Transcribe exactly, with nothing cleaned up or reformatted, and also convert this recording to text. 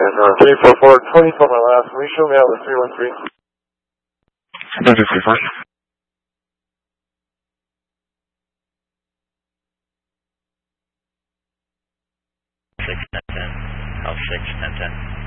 three four four, twenty for my last. Will you show me out the three one three? No, just three four. six ten ten. House six ten ten.